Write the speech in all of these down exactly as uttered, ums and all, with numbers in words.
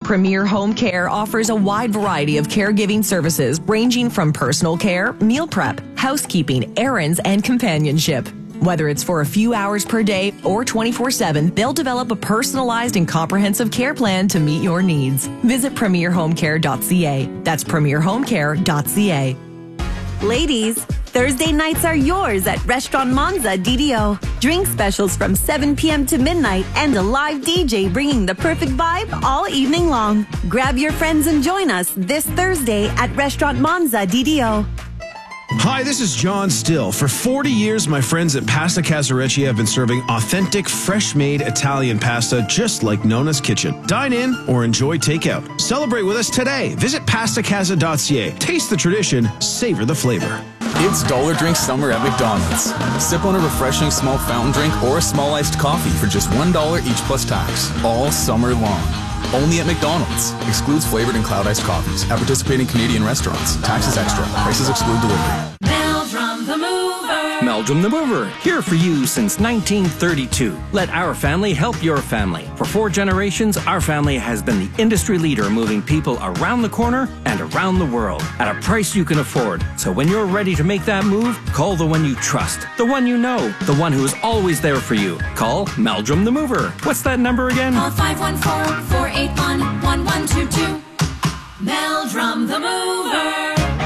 Premier Home Care offers a wide variety of caregiving services ranging from personal care, meal prep, housekeeping, errands, and companionship. Whether it's for a few hours per day or twenty-four seven, they'll develop a personalized and comprehensive care plan to meet your needs. Visit premier home care dot c a. That's premier home care dot c a. Ladies, Thursday nights are yours at Restaurant Monza D D O. Drink specials from seven p.m. to midnight and a live D J bringing the perfect vibe all evening long. Grab your friends and join us this Thursday at Restaurant Monza D D O. Hi, this is John Still. For forty years, my friends at Pasta Casarecci have been serving authentic, fresh-made Italian pasta just like Nona's Kitchen. Dine in or enjoy takeout. Celebrate with us today. Visit pasta casa dot c a. Taste the tradition, savor the flavor. It's Dollar Drink Summer at McDonald's. Sip on a refreshing small fountain drink or a small iced coffee for just one dollar each plus tax, all summer long. Only at McDonald's. Excludes flavored and cloud iced coffees. At participating Canadian restaurants. Taxes extra. Prices exclude delivery. Meldrum the Mover. Meldrum the Mover, here for you since nineteen thirty-two. Let our family help your family. For four generations, our family has been the industry leader moving people around the corner and around the world at a price you can afford. So when you're ready to make that move, call the one you trust, the one you know, the one who is always there for you. Call Meldrum the Mover. What's that number again? Call five one four, four eight one, one one two two. Meldrum the Mover.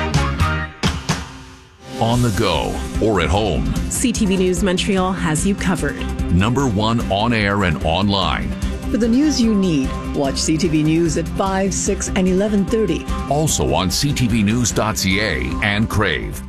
On the go or at home. C T V News Montreal has you covered. Number one on air and online. For the news you need, watch C T V News at five, six, and eleven thirty. Also on c t v news dot c a and Crave.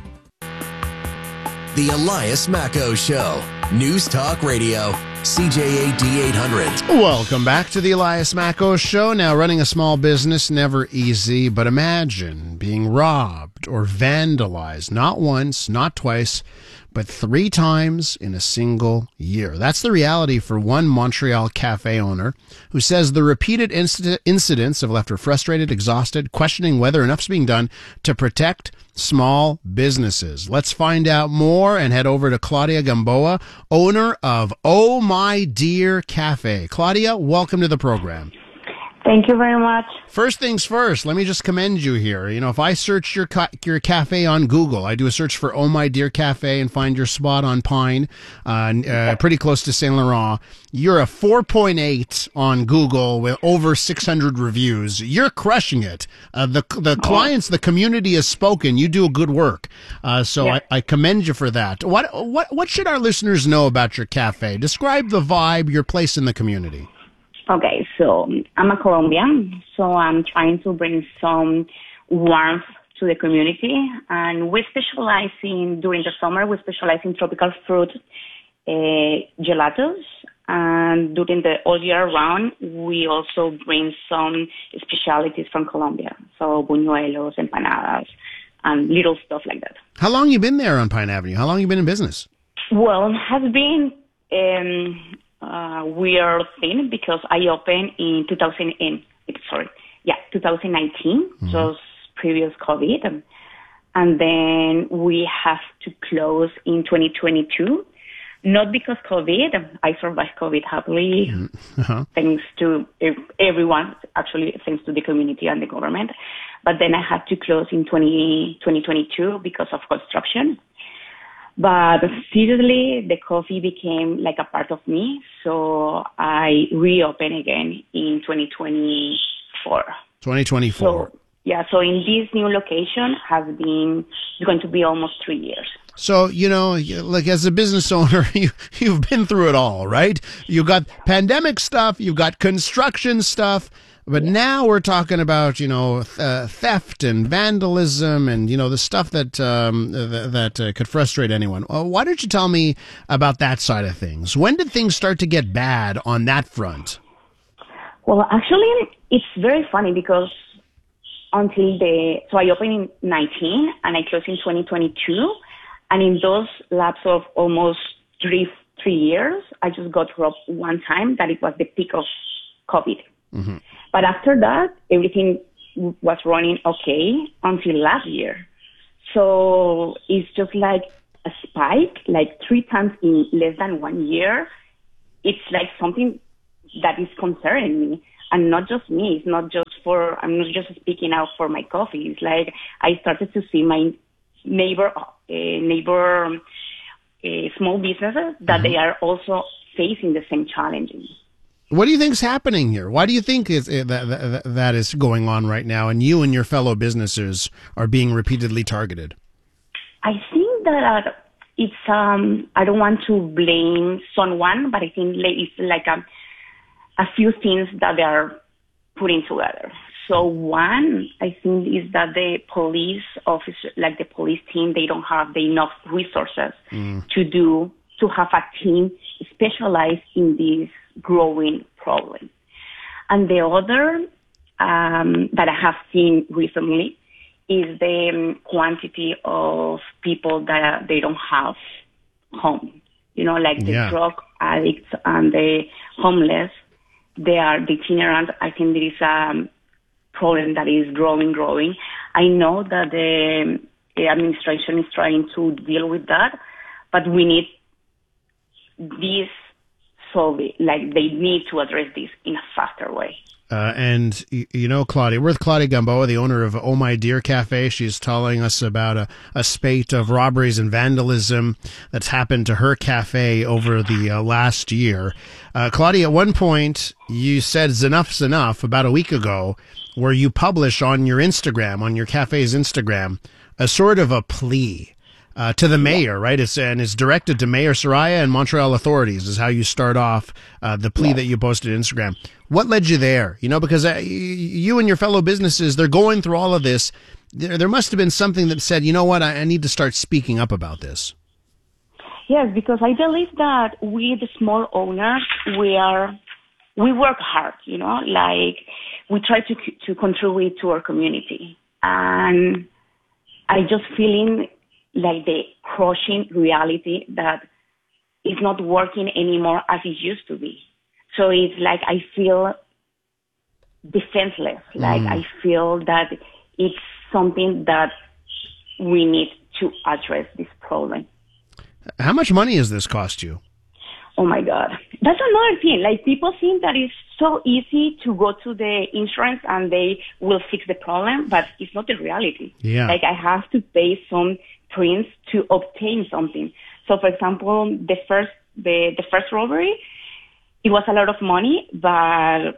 The Elias Macco Show. News Talk Radio. C J A D eight hundred. Welcome back to the Elias Macco Show. Now, running a small business, never easy, but imagine being robbed or vandalized, not once, not twice, but three times in a single year. That's the reality for one Montreal cafe owner who says the repeated inc- incidents have left her frustrated, exhausted, questioning whether enough's being done to protect small businesses. Let's find out more and head over to Claudia Gamboa, owner of Oh My Dear Cafe. Claudia, welcome to the program. Thank you very much. First things first, let me just commend you here. You know, if I search your ca- your cafe on Google, I do a search for Oh My Dear Cafe and find your spot on Pine, uh, uh, pretty close to Saint Laurent. You're a four point eight on Google with over six hundred reviews. You're crushing it. Uh, the the clients, the community has spoken. You do a good work. Uh, so yeah. I, I commend you for that. What what what should our listeners know about your cafe? Describe the vibe, your place in the community. Okay, so I'm a Colombian, so I'm trying to bring some warmth to the community, and we specialize in, during the summer, we specialize in tropical fruit uh, gelatos, and during the all year round, we also bring some specialities from Colombia, so buñuelos, empanadas, and little stuff like that. How long you been there on Pine Avenue? How long you been in business? Well, it has been... Um, Uh, weird thing because I opened in two thousand and, sorry, yeah, twenty nineteen, mm-hmm. just previous COVID, and then we have to close in twenty twenty-two. Not because COVID, I survived COVID happily, uh-huh. thanks to everyone, actually thanks to the community and the government. But then I had to close in twenty twenty-two because of construction. But seriously, the coffee became like a part of me, so I reopened again in twenty twenty-four. twenty twenty-four. So, yeah, so in this new location has been going to be almost three years. So, you know, like as a business owner, you, you've been through it all, right? You've got pandemic stuff, you've got construction stuff. But now we're talking about, you know, uh, theft and vandalism and, you know, the stuff that um, th- that uh, could frustrate anyone. Well, why don't you tell me about that side of things? When did things start to get bad on that front? Well, actually, it's very funny because until the, so I opened in nineteen and I closed in twenty twenty-two. And in those lapse of almost three, three years, I just got robbed one time that it was the peak of COVID. Mm-hmm. But after that, everything was running okay until last year. So it's just like a spike, like three times in less than one year. It's like something that is concerning me. And not just me. It's not just for, I'm not just speaking out for my coffee. It's like I started to see my neighbor, uh, neighbor uh, small businesses that mm-hmm. they are also facing the same challenges. What do you think is happening here? Why do you think is, that, that, that is going on right now, and you and your fellow businesses are being repeatedly targeted? I think that uh, it's, um, I don't want to blame someone, but I think it's like a, a few things that they are putting together. So one, I think, is that the police officer, like the police team, they don't have the enough resources mm. to do, to have a team specialized in this growing problem. And the other um, that I have seen recently is the um, quantity of people that uh, they don't have home. You know, like the yeah. drug addicts and the homeless, they are the itinerant. I think there is a problem that is growing, growing. I know that the, the administration is trying to deal with that, but we need this solve it. Like they need to address this in a faster way. Uh, and, you know, Claudia, we're with Claudia Gamboa, the owner of Oh My Dear Cafe. She's telling us about a, a spate of robberies and vandalism that's happened to her cafe over the uh, last year. Uh, Claudia, at one point, you said enough's enough about a week ago, where you publish on your Instagram, on your cafe's Instagram, a sort of a plea Uh, to the mayor, right? It's, and it's directed to Mayor Soraya and Montreal authorities is how you start off uh, the plea yeah. that you posted on Instagram. What led you there? You know, because uh, you and your fellow businesses, they're going through all of this. There, there must have been something that said, you know what, I, I need to start speaking up about this. Yes, because I believe that we, the small owners, we are, we work hard, you know, like we try to, to contribute to our community. And I just feeling like the crushing reality that it's not working anymore as it used to be. So it's like I feel defenseless. Like mm. I feel that it's something that we need to address this problem. How much money has this cost you? Oh my God. That's another thing. Like people think that it's so easy to go to the insurance and they will fix the problem, but it's not the reality. Yeah. Like I have to pay some prints to obtain something. So for example, the first, the, the first robbery, it was a lot of money, but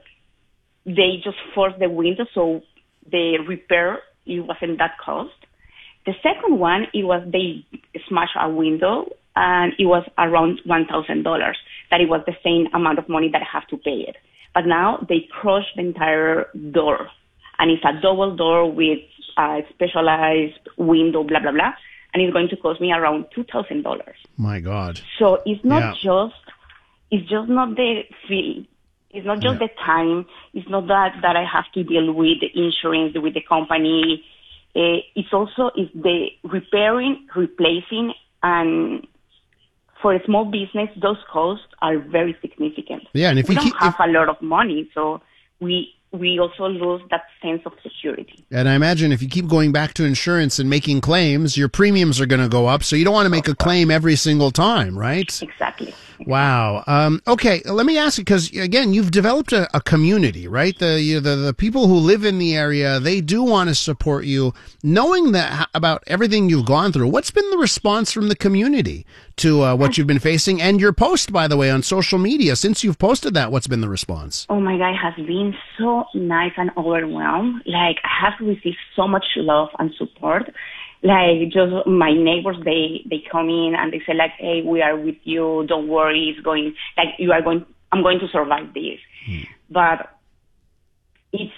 they just forced the window. So the repair, it wasn't that cost. The second one, it was they smashed a window and it was around one thousand dollars. That it was the same amount of money that I have to pay it. But now they crushed the entire door and it's a double door with a specialized window, blah, blah, blah. And it's going to cost me around two thousand dollars. My God. So it's not yeah. just, it's just not the fee. It's not just yeah. the time. It's not that, that I have to deal with the insurance, with the company. Uh, it's also is the repairing, replacing, and for a small business, those costs are very significant. Yeah, and if we you don't keep, have if, a lot of money, so we we also lose that sense of security. And I imagine if you keep going back to insurance and making claims, your premiums are going to go up. So you don't want to make a claim every single time, right? Exactly. Wow. Um, okay, let me ask you, because, again, you've developed a, a community, right? The, you, the the people who live in the area, they do want to support you. Knowing that about everything you've gone through, what's been the response from the community to uh, what you've been facing? And your post, by the way, on social media, since you've posted that, what's been the response? Oh, my God, it has been so nice and overwhelmed. Like, I have received so much love and support. Like, just my neighbors, they, they come in and they say, like, hey, we are with you. Don't worry. It's going, like, you are going, I'm going to survive this. Hmm. But it's,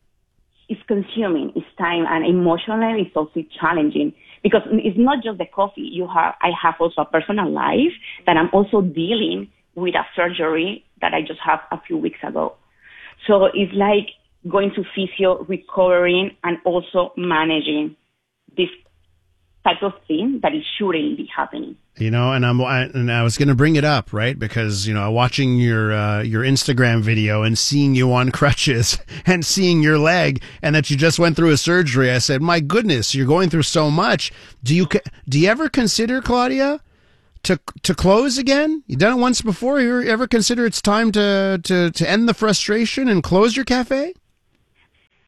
it's consuming. It's time, and emotionally it's also challenging because it's not just the coffee. You have, I have also a personal life that I'm also dealing with a surgery that I just had a few weeks ago. So it's like going to physio, recovering, and also managing this type of thing that it shouldn't be happening. You know, and I'm I, and I was going to bring it up, right? Because, you know, watching your uh, your Instagram video and seeing you on crutches and seeing your leg, and that you just went through a surgery, I said, my goodness, you're going through so much. Do you do you ever consider, Claudia, to to close again? You've done it once before. You ever consider it's time to to to end the frustration and close your cafe?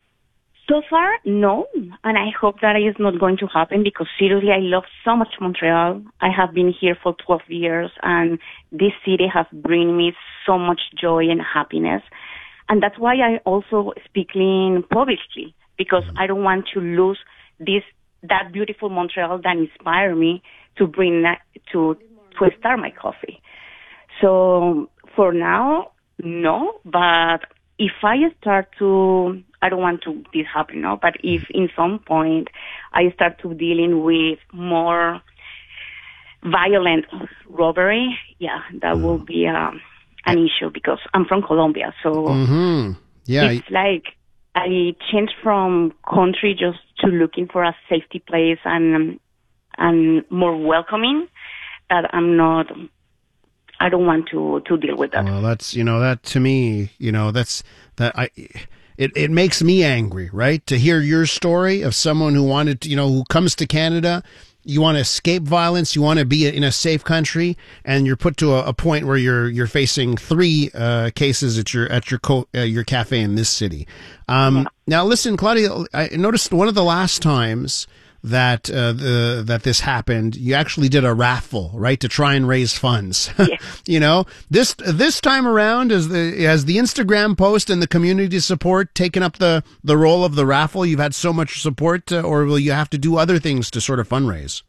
So far, no, and I hope that is not going to happen because seriously, I love so much Montreal. I have been here for twelve years, and this city has bring me so much joy and happess. And that's why I also speaking publicly, because I don't want to lose this that beautiful Montreal that inspired me to bring that, to to start my coffee. So for now, no, but if I start to, I don't want to this happen, no, but if in some point I start to dealing with more violent robbery, yeah, that mm. will be um, an issue because I'm from Colombia, so mm-hmm. yeah, it's like I changed from country just to looking for a safety place and and more welcoming. That I'm not. I don't want to, to deal with that. Well, that's, you know, that to me, you know, that's, that I, it, it makes me angry, right? To hear your story of someone who wanted to, you know, who comes to Canada, you want to escape violence, you want to be in a safe country, and you're put to a, a point where you're, you're facing three, uh, cases at your, at your, co- uh, your cafe in this city. Um, yeah. Now listen, Claudia, I noticed one of the last times that uh, the that this happened, you actually did a raffle, right, to try and raise funds. Yeah. You know, this this time around, as the has the Instagram post and the community support taken up the the role of the raffle? You've had so much support, uh, or will you have to do other things to sort of fundraise?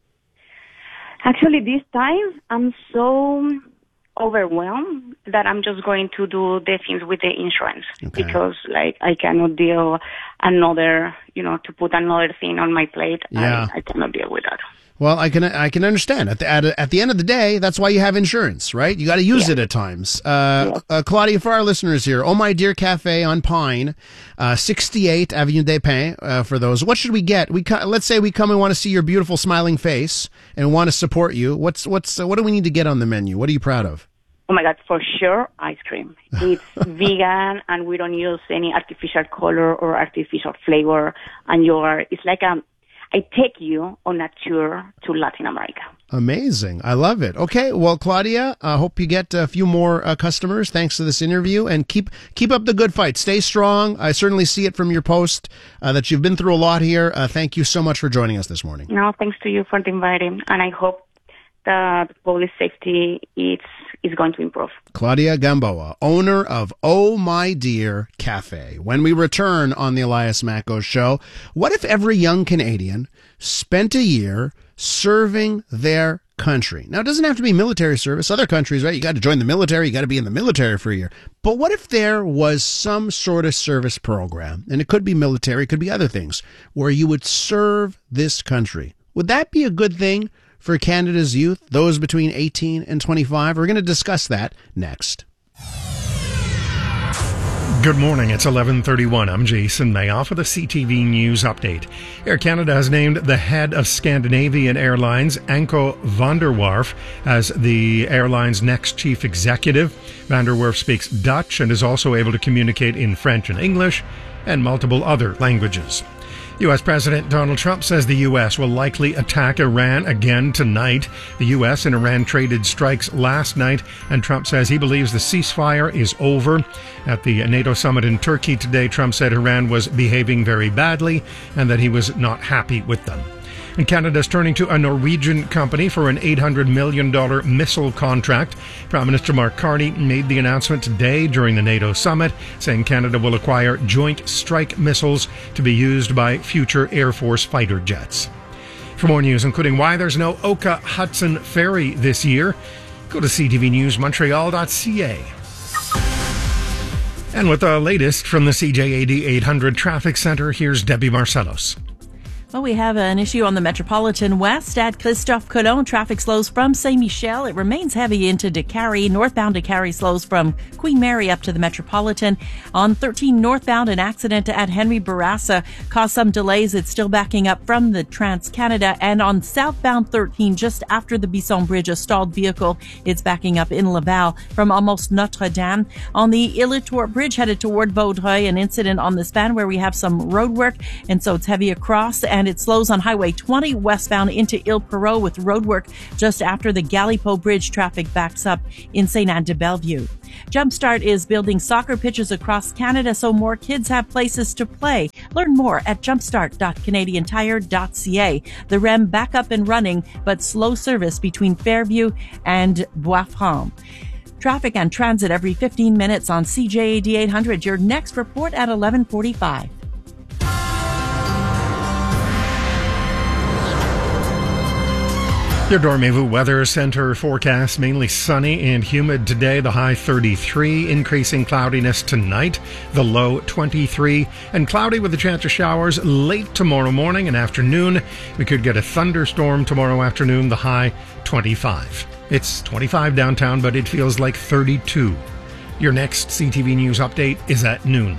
Actually, this time I'm so overwhelmed that I'm just going to do the things with the insurance okay. because, like, I cannot deal another, you know, to put another thing on my plate. Yeah. I, I cannot deal with that. Well, I can I can understand. At the at, at the end of the day, that's why you have insurance, right? You got to use yeah. it at times. Uh, yeah. uh, Claudia, for our listeners here, Oh My Dear Cafe on Pine, uh, sixty-eight Avenue des Pins. Uh, for those, what should we get? We co- let's say we come and want to see your beautiful smiling face and want to support you. What's what's uh, what do we need to get on the menu? What are you proud of? Oh my God, for sure, ice cream. It's vegan and we don't use any artificial color or artificial flavor. And you're, it's like a, I take you on a tour to Latin America. Amazing. I love it. Okay. Well, Claudia, I uh, hope you get a few more uh, customers thanks to this interview, and keep, keep up the good fight. Stay strong. I certainly see it from your post uh, that you've been through a lot here. Uh, thank you so much for joining us this morning. No, thanks to you for the inviting. And I hope that public safety is is going to improve. Claudia Gamboa, owner of Oh My Dear Cafe. When we return on the Elias Macko Show, what if every young Canadian spent a year serving their country? Now, it doesn't have to be military service. Other countries, right? You got to join the military. You got to be in the military for a year. But what if there was some sort of service program, and it could be military, it could be other things, where you would serve this country? Would that be a good thing for Canada's youth, those between eighteen and twenty-five? We're going to discuss that next. Good morning. It's eleven thirty-one. I'm Jason Mayoff with a C T V News update. Air Canada has named the head of Scandinavian Airlines, Anko van der Werf, as the airline's next chief executive. Van der Werf speaks Dutch and is also able to communicate in French and English and multiple other languages. U S President Donald Trump says the U S will likely attack Iran again tonight. The U S and Iran traded strikes last night, and Trump says he believes the ceasefire is over. At the NATO summit in Turkey today, Trump said Iran was behaving very badly and that he was not happy with them. And Canada's turning to a Norwegian company for an eight hundred million dollars missile contract. Prime Minister Mark Carney made the announcement today during the NATO summit, saying Canada will acquire Joint Strike missiles to be used by future Air Force fighter jets. For more news, including why there's no Oka Hudson Ferry this year, go to c t v news montreal dot c a. And with the latest from the C J A D eight hundred Traffic Center, here's Debbie Marcellos. Well, we have an issue on the Metropolitan West at Christophe Colomb. Traffic slows from Saint-Michel. It remains heavy into DeCarry. Northbound DeCarry slows from Queen Mary up to the Metropolitan. On thirteen northbound, an accident at Henry Bourassa caused some delays. It's still backing up from the Trans-Canada. And on southbound thirteen, just after the Bisson Bridge, a stalled vehicle. It's backing up in Laval from almost Notre Dame. On the Illitour Bridge headed toward Vaudreuil, an incident on the span where we have some road work, and so it's heavy across. And And it slows on Highway twenty westbound into Ile Perrot with roadwork just after the Galipo Bridge. Traffic backs up in Saint Anne de Bellevue. Jumpstart is building soccer pitches across Canada so more kids have places to play. Learn more at jumpstart dot canadian tire dot c a. The R E M back up and running, but slow service between Fairview and Bois-Franc. Traffic and transit every fifteen minutes on C J A D eight hundred. Your next report at eleven forty-five. Your Dormevu Weather Center forecast: mainly sunny and humid today, the high thirty-three, increasing cloudiness tonight, the low twenty-three, and cloudy with a chance of showers late tomorrow morning and afternoon. We could get a thunderstorm tomorrow afternoon, the high twenty-five. It's twenty-five downtown, but it feels like thirty-two. Your next C T V News update is at noon.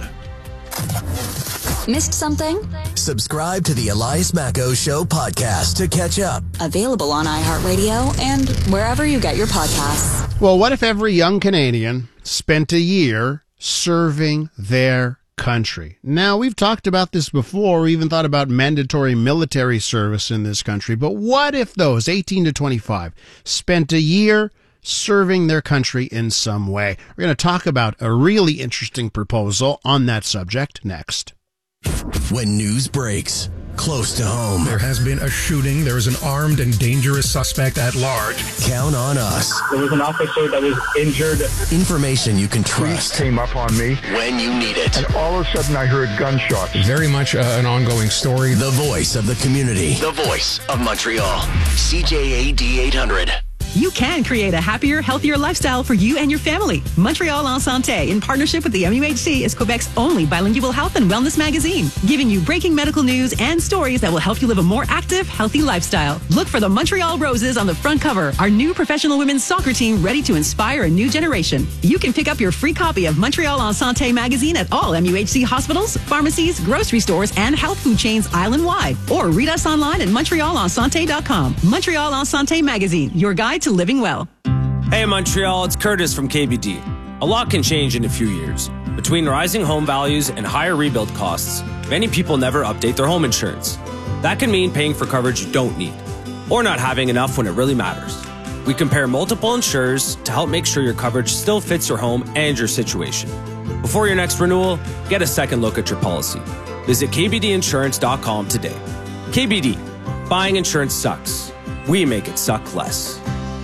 Missed something? Subscribe to the Elias Macco Show podcast to catch up. Available on iHeartRadio and wherever you get your podcasts. Well, what if every young Canadian spent a year serving their country? Now, we've talked about this before. We even thought about mandatory military service in this country. But what if those eighteen to twenty-five spent a year serving their country in some way? We're going to talk about a really interesting proposal on that subject next. When news breaks close to home, there has been a shooting. There is an armed and dangerous suspect at large. Count on us. There was an officer that was injured. Information you can trust. Police came up on me when you need it. And all of a sudden I heard gunshots. Very much uh, an ongoing story. The voice of the community. The voice of Montreal. C J A D eight hundred. You can create a happier, healthier lifestyle for you and your family. Montreal en Santé, in partnership with the M U H C, is Quebec's only bilingual health and wellness magazine, giving you breaking medical news and stories that will help you live a more active, healthy lifestyle. Look for the Montreal Roses on the front cover, our new professional women's soccer team ready to inspire a new generation. You can pick up your free copy of Montreal en Santé magazine at all M U H C hospitals, pharmacies, grocery stores, and health food chains island-wide. Or read us online at montreal en santé dot com. Montreal en Santé magazine, your guide to living well. Hey Montreal, it's Curtis from K B D. A lot can change in a few years. Between rising home values and higher rebuild costs, many people never update their home insurance. That can mean paying for coverage you don't need, or not having enough when it really matters. We compare multiple insurers to help make sure your coverage still fits your home and your situation. Before your next renewal, get a second look at your policy. Visit k b d insurance dot com today. K B D, buying insurance sucks. We make it suck less.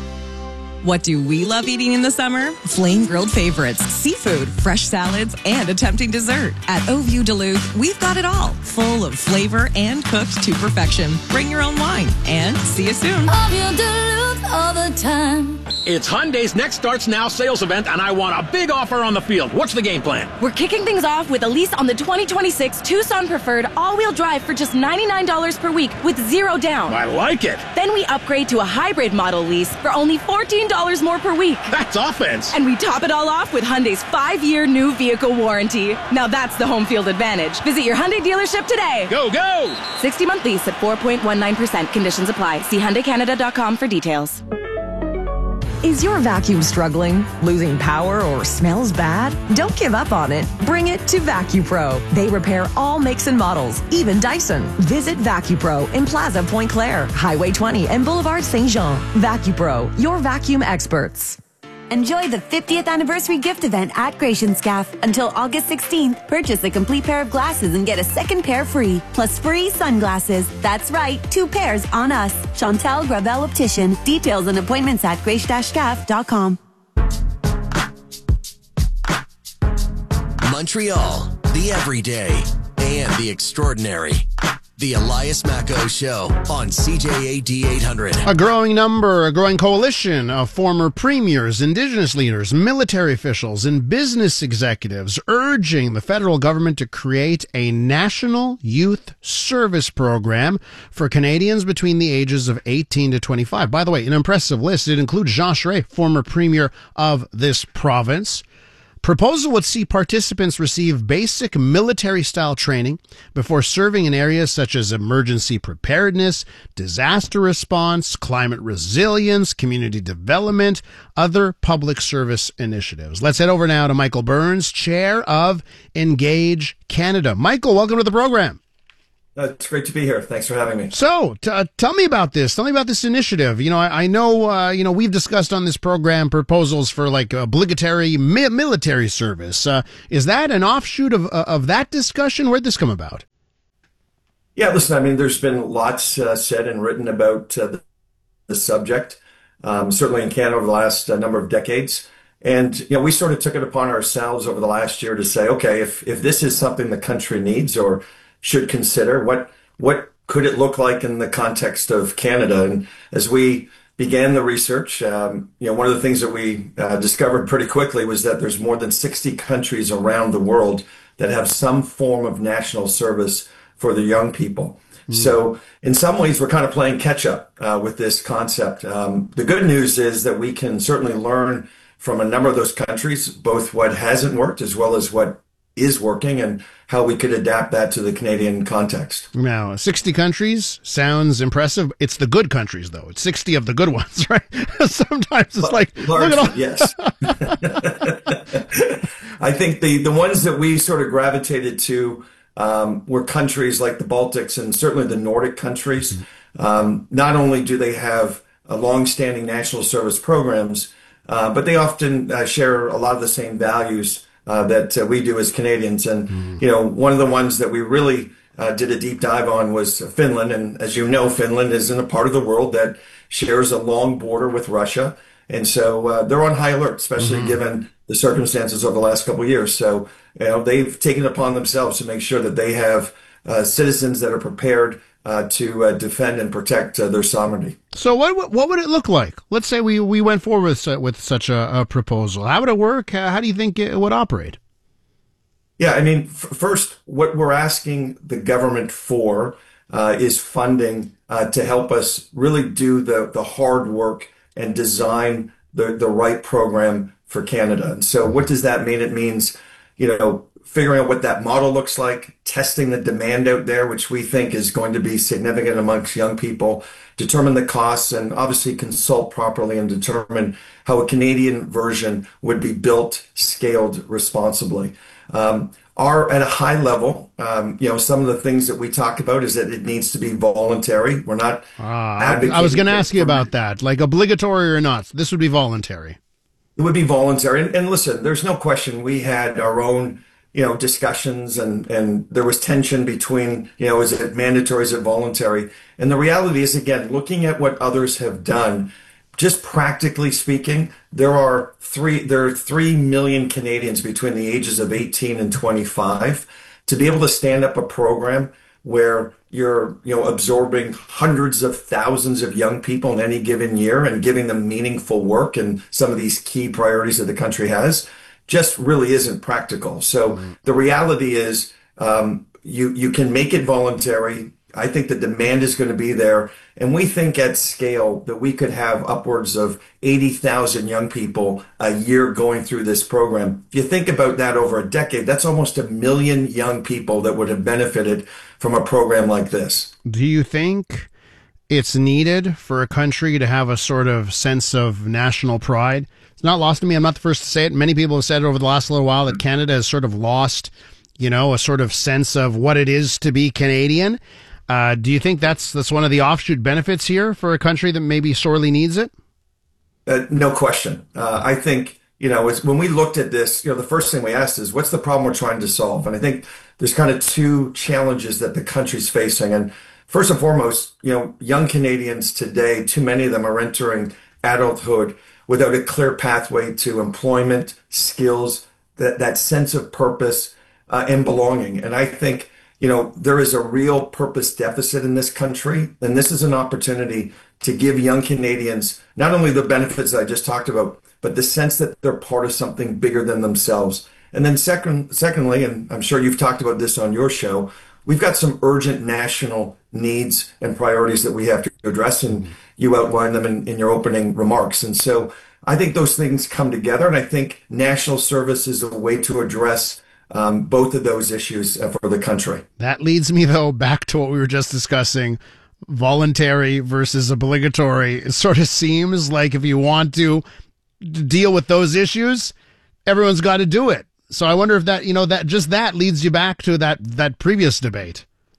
What do we love eating in the summer? Flame grilled favorites, seafood, fresh salads, and a tempting dessert. At Oview Duluth, we've got it all, full of flavor and cooked to perfection. Bring your own wine, and see you soon. Oview Duluth all the time. It's Hyundai's Next Starts Now sales event, and I want a big offer on the field. What's the game plan? We're kicking things off with a lease on the twenty twenty-six Tucson Preferred all-wheel drive for just ninety-nine dollars per week with zero down. I like it. Then we upgrade to a hybrid model lease for only fourteen dollars more per week. That's offense. And we top it all off with Hyundai's five-year new vehicle warranty. Now that's the home field advantage. Visit your Hyundai dealership today. Go, go! sixty-month lease at four point one nine percent. Conditions apply. See Hyundai Canada dot com for details. Is your vacuum struggling, losing power, or smells bad? Don't give up on it. Bring it to VacuPro. They repair all makes and models, even Dyson. Visit VacuPro in Plaza Pointe Claire, Highway twenty, and Boulevard Saint Jean. VacuPro, your vacuum experts. Enjoy the fiftieth anniversary gift event at Gratianscaf. Until August sixteenth, purchase a complete pair of glasses and get a second pair free, plus free sunglasses. That's right, two pairs on us. Chantal Gravel Optician. Details and appointments at grace dash scaf dot com. Montreal, the everyday and the extraordinary. The Elias Macco Show on C J A D eight hundred. A growing number, a growing coalition of former premiers, indigenous leaders, military officials, and business executives urging the federal government to create a national youth service program for Canadians between the ages of eighteen to twenty-five. By the way, an impressive list. It includes Jean Charest, former premier of this province. Proposal would see participants receive basic military-style training before serving in areas such as emergency preparedness, disaster response, climate resilience, community development, other public service initiatives. Let's head over now to Michael Burns, chair of Engage Canada. Michael, welcome to the program. Uh, it's great to be here. Thanks for having me. So, t- uh, tell me about this. Tell me about this initiative. You know, I, I know, uh, you know, we've discussed on this program proposals for like obligatory mi- military service. Uh, is that an offshoot of uh, of that discussion? Where'd this come about? Yeah, listen, I mean, there's been lots uh, said and written about uh, the, the subject, um, certainly in Canada over the last uh, number of decades. And, you know, we sort of took it upon ourselves over the last year to say, okay, if, if this is something the country needs or should consider, what what could it look like in the context of Canada? And as we began the research, um, you know, one of the things that we uh, discovered pretty quickly was that there's more than sixty countries around the world that have some form of national service for the young people. Mm. So in some ways, we're kind of playing catch up uh, with this concept. Um, the good news is that we can certainly learn from a number of those countries, both what hasn't worked as well as what is working and how we could adapt that to the Canadian context. Now, sixty countries sounds impressive. It's the good countries, though. It's sixty of the good ones, right? Sometimes it's like, Large, look at all. Yes. I think the, the ones that we sort of gravitated to um, were countries like the Baltics and certainly the Nordic countries. Um, not only do they have a long-standing national service programs, uh, but they often uh, share a lot of the same values Uh, that uh, we do as Canadians. And, mm. you know, one of the ones that we really uh, did a deep dive on was Finland. And as you know, Finland is in a part of the world that shares a long border with Russia. And so uh, they're on high alert, especially mm-hmm. given the circumstances over the last couple of years. So, you know, they've taken it upon themselves to make sure that they have uh, citizens that are prepared uh, to uh, defend and protect uh, their sovereignty. So what what would it look like? Let's say we, we went forward with, with such a, a proposal. How would it work? How do you think it would operate? Yeah, I mean, f- first, what we're asking the government for uh, is funding uh, to help us really do the, the hard work and design the, the right program for Canada. And so what does that mean? It means, you know, figuring out what that model looks like, testing the demand out there, which we think is going to be significant amongst young people, determine the costs, and obviously consult properly and determine how a Canadian version would be built, scaled responsibly. Um, are at a high level, um, you know, some of the things that we talk about is that it needs to be voluntary. We're not uh, advocating. I was going to ask you about that, like obligatory or not. This would be voluntary. It would be voluntary. And, and listen, there's no question we had our own, you know, discussions and, and there was tension between, you know, is it mandatory, is it voluntary? And the reality is, again, looking at what others have done, just practically speaking, there are three, there are three million Canadians between the ages of eighteen and twenty-five. To be able to stand up a program where you're, you know, absorbing hundreds of thousands of young people in any given year and giving them meaningful work and some of these key priorities that the country has, just really isn't practical. So mm-hmm. the reality is um, you you can make it voluntary. I think the demand is going to be there. And we think at scale that we could have upwards of eighty thousand young people a year going through this program. If you think about that over a decade, that's almost a million young people that would have benefited from a program like this. Do you think it's needed for a country to have a sort of sense of national pride? It's not lost to me. I'm not the first to say it. Many people have said over the last little while that Canada has sort of lost, you know, a sort of sense of what it is to be Canadian. Uh, do you think that's that's one of the offshoot benefits here for a country that maybe sorely needs it? Uh, no question. Uh, I think, you know, it's, when we looked at this, you know, the first thing we asked is, what's the problem we're trying to solve? And I think there's kind of two challenges that the country's facing. And first and foremost, you know, young Canadians today, too many of them are entering adulthood without a clear pathway to employment, skills, that, that sense of purpose uh, and belonging. And I think, you know, there is a real purpose deficit in this country. And this is an opportunity to give young Canadians not only the benefits that I just talked about, but the sense that they're part of something bigger than themselves. And then second, secondly, and I'm sure you've talked about this on your show, we've got some urgent national needs and priorities that we have to address, and you outlined them in, in your opening remarks. And so I think those things come together, and I think national service is a way to address um, both of those issues for the country. That leads me, though, back to what we were just discussing, voluntary versus obligatory. It sort of seems like if you want to deal with those issues, everyone's got to do it. So I wonder if that, you know, that just that leads you back to that, that previous debate.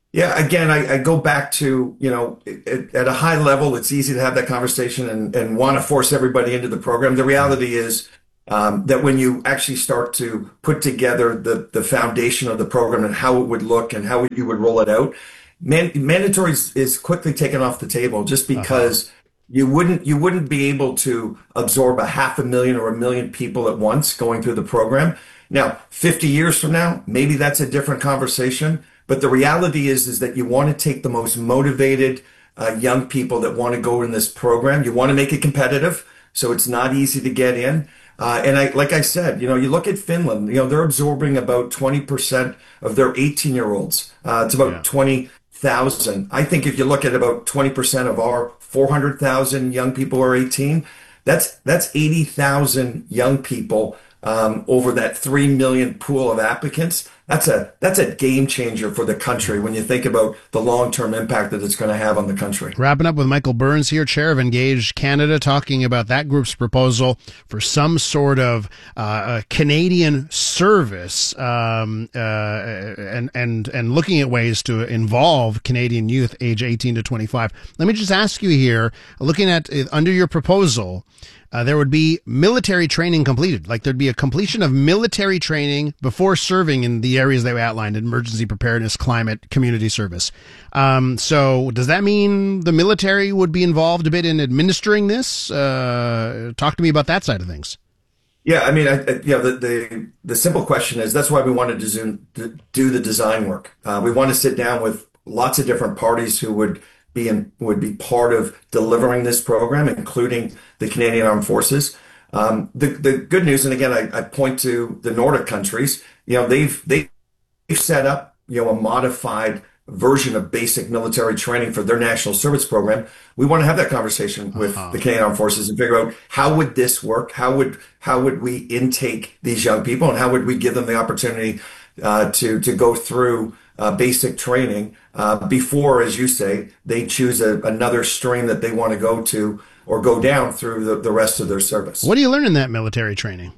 Yeah, again, I, I go back to, you know, it, at a high level, it's easy to have that conversation and, and want to force everybody into the program. The reality is um, that when you actually start to put together the, the foundation of the program and how it would look and how you would roll it out, man, mandatory is, is quickly taken off the table just because uh-huh. you wouldn't you wouldn't be able to absorb a half a million or a million people at once going through the program. Now, fifty years from now, maybe that's a different conversation. But the reality is, is that you want to take the most motivated uh, young people that want to go in this program. You want to make it competitive, so it's not easy to get in. Uh, and I, like I said, you know, you look at Finland. You know, they're absorbing about twenty percent of their eighteen-year-olds. Uh, it's about yeah. twenty thousand. I think if you look at about twenty percent of our four hundred thousand young people who are eighteen, that's that's eighty thousand young people um, over that three million pool of applicants. That's a that's a game changer for the country when you think about the long-term impact that it's going to have on the country. Wrapping up with Michael Burns here, chair of Engage Canada, talking about that group's proposal for some sort of uh, Canadian service um, uh, and and and looking at ways to involve Canadian youth age eighteen to twenty-five. Let me just ask you here, looking at uh, under your proposal, Uh, there would be military training completed. Like there'd be a completion of military training before serving in the areas they outlined: emergency preparedness, climate, community service. Um, so does that mean the military would be involved a bit in administering this? Uh, talk to me about that side of things. Yeah, I mean, I, I, you know, the, the the simple question is that's why we wanted to zoom, to do the design work. Uh, we want to sit down with lots of different parties who would be in, would be part of delivering this program, including the Canadian Armed Forces. Um, the the good news, and again, I, I point to the Nordic countries. You know, they've they've set up you know a modified version of basic military training for their national service program. We want to have that conversation with uh-huh. the Canadian Armed Forces and figure out how would this work? How would how would we intake these young people, and how would we give them the opportunity uh, to to go through Uh, basic training uh, before, as you say, they choose a, another stream that they want to go to or go down through the, the rest of their service. What do you learn in that military training?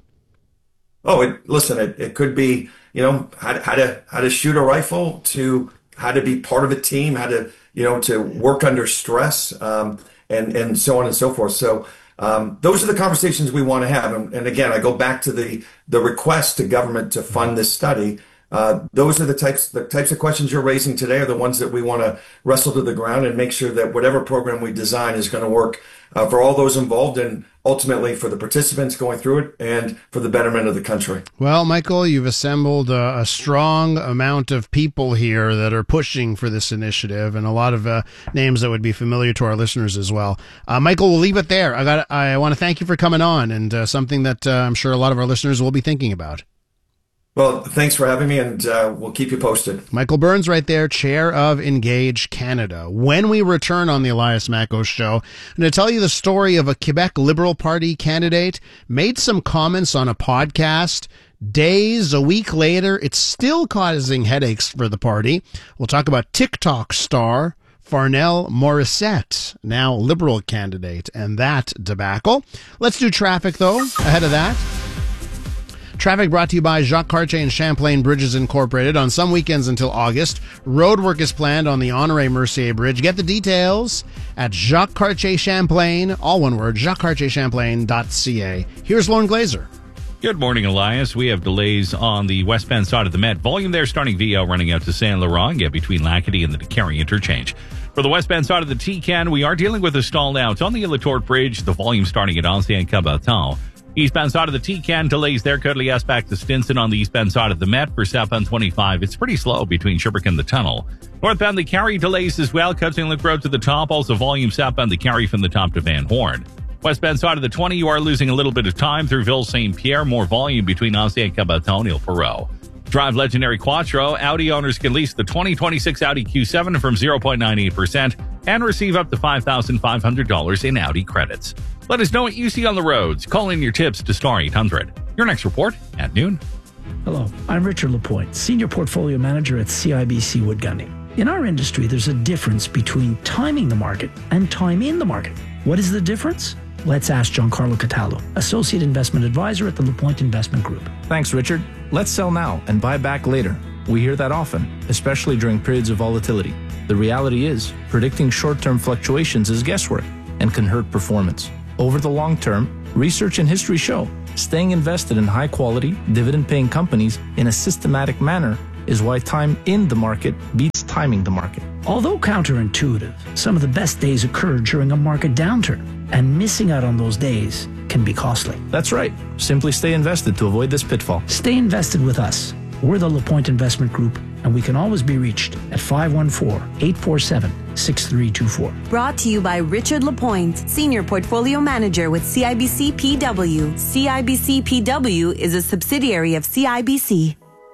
Oh, it, listen, it, it could be, you know, how to, how to how to shoot a rifle, to how to be part of a team, how to, you know, to work under stress, um, and and so on and so forth. So um, those are the conversations we want to have. And, and again, I go back to the the request to government to fund this study. Uh, those are the types the types of questions you're raising today are the ones that we want to wrestle to the ground and make sure that whatever program we design is going to work uh, for all those involved and ultimately for the participants going through it and for the betterment of the country. Well, Michael, you've assembled a, a strong amount of people here that are pushing for this initiative, and a lot of uh, names that would be familiar to our listeners as well. Uh, Michael, we'll leave it there. I got. I want to thank you for coming on, and uh, something that uh, I'm sure a lot of our listeners will be thinking about. Well, thanks for having me, and uh, we'll keep you posted. Michael Burns right there, chair of Engage Canada. When we return on the Elias Macko Show, I'm going to tell you the story of a Quebec Liberal Party candidate, made some comments on a podcast. Days, a week later, it's still causing headaches for the party. We'll talk about TikTok star Farnell Morissette, now Liberal candidate, and that debacle. Let's do traffic, though, ahead of that. Traffic brought to you by Jacques Cartier and Champlain Bridges Incorporated. On some weekends until August, roadwork is planned on the Honoré Mercier Bridge. Get the details at Jacques Cartier Champlain, all one word, jacques cartier champlain dot c a. Here's Lauren Glazer. Good morning, Elias. We have delays on the westbound side of the Met. Volume there starting V L running out to Saint Laurent, get between Lacadie and the DeCarry interchange. For the westbound side of the T C A N, we are dealing with a stall now. It's on the Illitorp Bridge, the volume starting at Ancien Cabaton. Eastbound side of the T C A N, delays there. Courtly-S back to Stinson on the eastbound side of the Met. For southbound twenty-five, it's pretty slow between Sherbrooke and the tunnel. Northbound the Carry, delays as well. Cutting-Link Road to the top. Also volume southbound the Carry from the top to Van Horn. Westbound side of the twenty, you are losing a little bit of time through Ville-Saint-Pierre. More volume between Ancien Cabaton and Ile Perrot. Drive Legendary Quattro. Audi owners can lease the twenty twenty-six Audi Q seven from zero point nine eight percent and receive up to five thousand five hundred dollars in Audi credits. Let us know what you see on the roads. Call in your tips to star eight hundred. Your next report at noon. Hello, I'm Richard Lapointe, Senior Portfolio Manager at C I B C Wood Gundy. In our industry, there's a difference between timing the market and time in the market. What is the difference? Let's ask Giancarlo Cataldo, Associate Investment Advisor at the Lapointe Investment Group. Thanks, Richard. Let's sell now and buy back later. We hear that often, especially during periods of volatility. The reality is, predicting short-term fluctuations is guesswork and can hurt performance. Over the long term, research and history show staying invested in high-quality, dividend-paying companies in a systematic manner is why time in the market beats timing the market. Although counterintuitive, some of the best days occur during a market downturn, and missing out on those days can be costly. That's right. Simply stay invested to avoid this pitfall. Stay invested with us. We're the LaPointe Investment Group, and we can always be reached at five one four, eight four seven, six three two four. Brought to you by Richard Lapointe, Senior Portfolio Manager with C I B C P W. C I B C P W is a subsidiary of C I B C.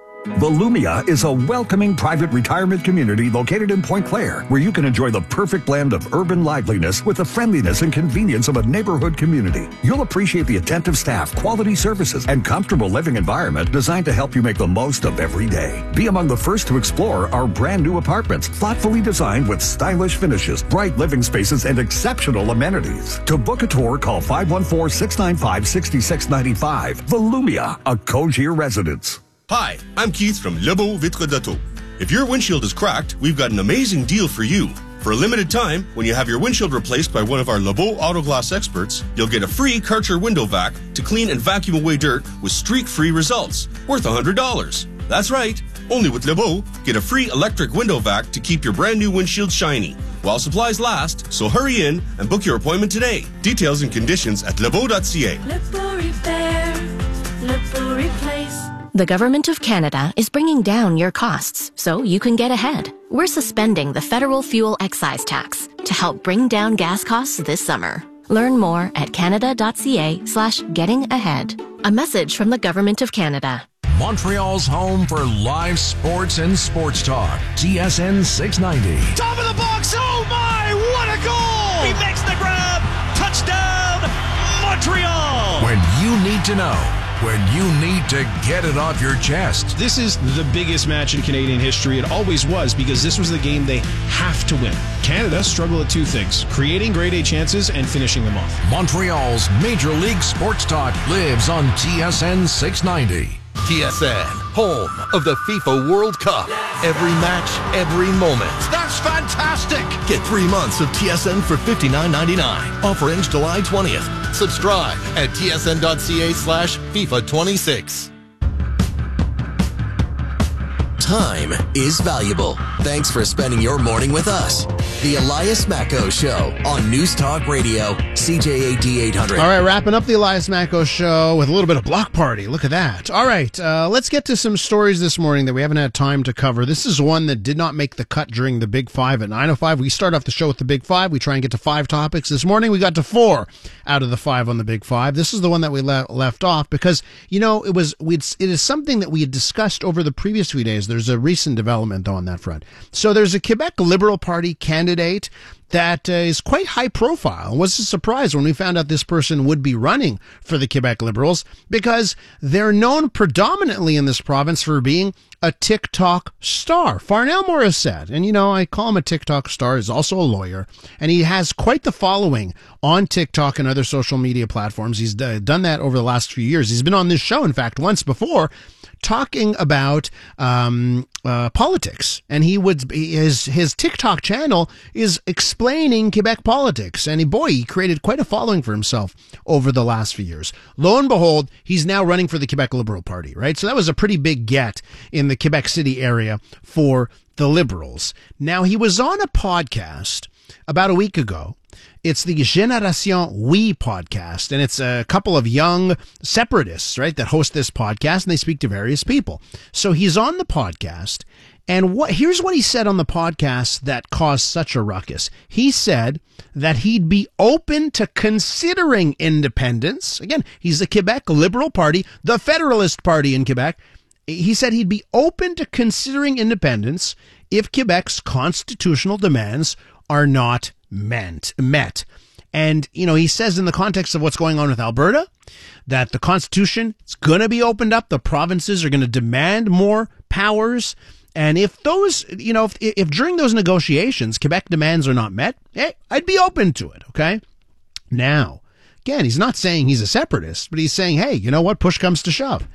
Volumia is a welcoming private retirement community located in Point Claire, where you can enjoy the perfect blend of urban liveliness with the friendliness and convenience of a neighborhood community. You'll appreciate the attentive staff, quality services, and comfortable living environment designed to help you make the most of every day. Be among the first to explore our brand new apartments, thoughtfully designed with stylish finishes, bright living spaces, and exceptional amenities. To book a tour, call five one four, six nine five, six six nine five. Volumia, a Cogir residence. Hi, I'm Keith from Lebeau Vitre d'Auto. If your windshield is cracked, we've got an amazing deal for you. For a limited time, when you have your windshield replaced by one of our Lebeau Auto Glass experts, you'll get a free Karcher window vac to clean and vacuum away dirt with streak-free results, worth one hundred dollars. That's right. Only with Lebeau, get a free electric window vac to keep your brand new windshield shiny while supplies last, so hurry in and book your appointment today. Details and conditions at lebeau dot c a. Lebeau Repair, Lebeau Replace. The Government of Canada is bringing down your costs so you can get ahead. We're suspending the federal fuel excise tax to help bring down gas costs this summer. Learn more at canada dot c a slash getting ahead. A message from the Government of Canada. Montreal's home for live sports and sports talk. T S N six ninety. Top of the box. Oh my, what a goal! He makes the grab. Touchdown, Montreal. When you need to know. When you need to get it off your chest. This is the biggest match in Canadian history. It always was, because this was the game they have to win. Canada struggled at two things: creating grade A chances and finishing them off. Montreal's Major League Sports Talk lives on T S N six ninety. T S N, home of the FIFA World Cup. Every match, every moment. That's fantastic! Get three months of T S N for fifty-nine ninety-nine. Offer ends July twentieth. Subscribe at T S N dot c a slash FIFA twenty-six. Time is valuable. Thanks for spending your morning with us. The Elias Macco Show on News Talk Radio, C J A D eight hundred. All right, wrapping up the Elias Macco Show with a little bit of block party. Look at that. All right, uh, let's get to some stories this morning that we haven't had time to cover. This is one that did not make the cut during the Big Five at nine oh five. We start off the show with the Big Five. We try and get to five topics. This morning we got to four out of the five on the Big Five. This is the one that we le- left off because, you know, it was we'd, it is something that we had discussed over the previous few days. There's a recent development on that front. So there's a Quebec Liberal Party candidate that uh, is quite high profile. It was a surprise when we found out this person would be running for the Quebec Liberals, because they're known predominantly in this province for being a TikTok star. Farnell Morissette, and you know, I call him a TikTok star, is also a lawyer, and he has quite the following on TikTok and other social media platforms. He's d- done that over the last few years. He's been on this show, in fact, once before, talking about um, uh, politics, and he would his his TikTok channel is explaining Quebec politics, and he, boy, he created quite a following for himself over the last few years. Lo and behold, he's now running for the Quebec Liberal Party, right? So that was a pretty big get in the Quebec City area for the Liberals. Now, he was on a podcast about a week ago. It's the Génération Oui podcast, and it's a couple of young separatists, right, that host this podcast, and they speak to various people. So he's on the podcast, and what here's what he said on the podcast that caused such a ruckus. He said that he'd be open to considering independence. Again, he's the Quebec Liberal Party, the Federalist Party in Quebec. He said he'd be open to considering independence if Quebec's constitutional demands are not meant, met. And, you know, he says in the context of what's going on with Alberta, that the Constitution is going to be opened up. The provinces are going to demand more powers. And if those, you know, if, if during those negotiations, Quebec demands are not met, hey, I'd be open to it, okay? Now, again, he's not saying he's a separatist, but he's saying, hey, you know what, push comes to shove.